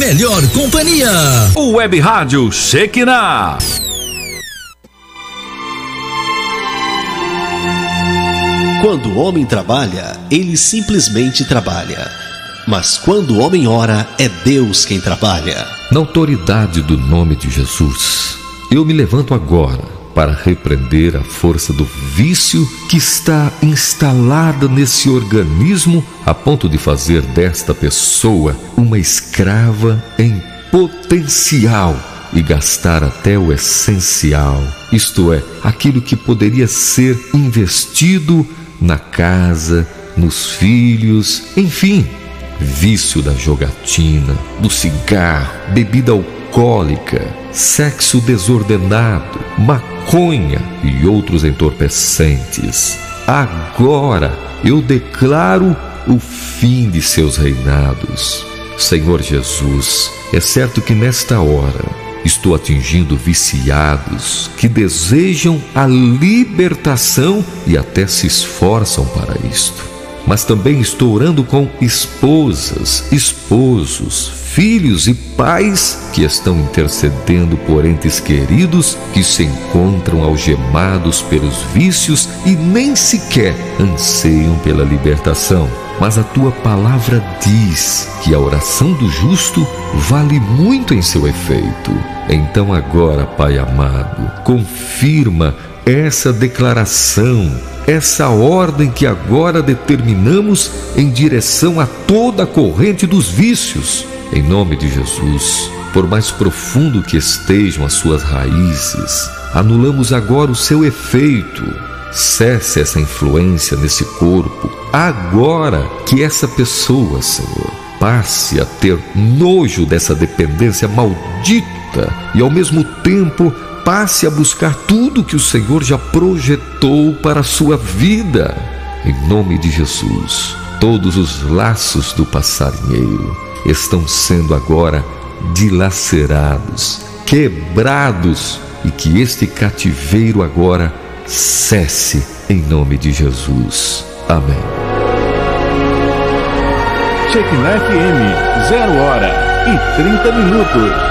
melhor companhia. O Web Rádio Shekinah. Quando o homem trabalha, ele simplesmente trabalha. Mas quando o homem ora, é Deus quem trabalha. Na autoridade do nome de Jesus, eu me levanto agora para repreender a força do vício que está instalada nesse organismo a ponto de fazer desta pessoa uma escrava em potencial e gastar até o essencial, isto é, aquilo que poderia ser investido na casa, nos filhos, enfim. Vício da jogatina, do cigarro, bebida alcoólica, sexo desordenado, maconha e outros entorpecentes. Agora eu declaro o fim de seus reinados. Senhor Jesus, é certo que nesta hora estou atingindo viciados que desejam a libertação e até se esforçam para isto. Mas também estou orando com esposas, esposos, filhos e pais que estão intercedendo por entes queridos que se encontram algemados pelos vícios e nem sequer anseiam pela libertação. Mas a tua palavra diz que a oração do justo vale muito em seu efeito. Então agora, Pai amado, confirma essa declaração, essa ordem que agora determinamos em direção a toda a corrente dos vícios. Em nome de Jesus, por mais profundo que estejam as suas raízes, anulamos agora o seu efeito. Cesse essa influência nesse corpo, agora que essa pessoa, Senhor, passe a ter nojo dessa dependência maldita e ao mesmo tempo passe a buscar tudo que o Senhor já projetou para a sua vida. Em nome de Jesus, todos os laços do passarinheiro estão sendo agora dilacerados, quebrados, e que este cativeiro agora cesse em nome de Jesus. Amém. Shekinah FM, 0h30.